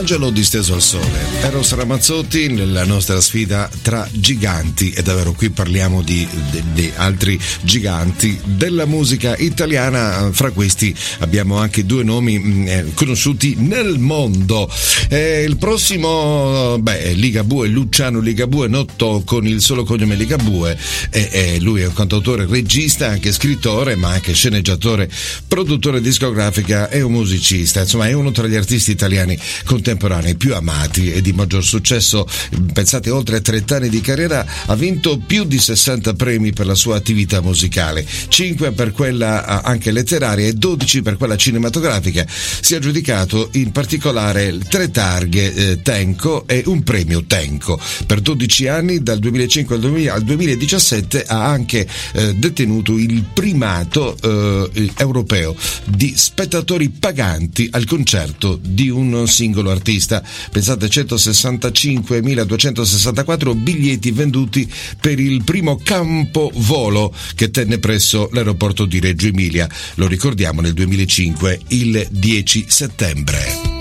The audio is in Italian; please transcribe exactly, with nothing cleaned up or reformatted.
Angelo disteso al sole, Eros Ramazzotti nella nostra sfida tra giganti, e davvero qui parliamo di, di, di altri giganti della musica italiana. Fra questi abbiamo anche due nomi eh, conosciuti nel mondo. Eh, il prossimo, beh, Ligabue, Luciano Ligabue, noto con il solo cognome Ligabue, e, e lui è un cantautore, regista, anche scrittore, ma anche sceneggiatore, produttore discografica e un musicista. Insomma, è uno tra gli artisti italiani contemporanei più amati e di maggior successo. Pensate, oltre a trenta anni di carriera ha vinto più di sessanta premi per la sua attività musicale, cinque per quella anche letteraria e dodici per quella cinematografica. Si è aggiudicato in particolare tre targhe eh, Tenco e un premio Tenco. Per dodici anni, dal duemilacinque al duemiladiciassette, ha anche eh, detenuto il primato eh, europeo di spettatori paganti al concerto di un singolo artista. Pensate, centosessantacinquemiladuecentosessantaquattro biglietti venduti per il primo campovolo che tenne presso l'aeroporto di Reggio Emilia. Lo ricordiamo, nel duemilacinque, il dieci settembre.